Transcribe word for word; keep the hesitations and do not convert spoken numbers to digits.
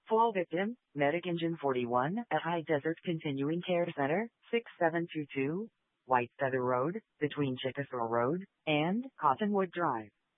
Fall victim, Medic Engine forty-one at High Desert Continuing Care Center, six seven two two, White Feather Road, between Chickasaw Road and Cottonwood Drive.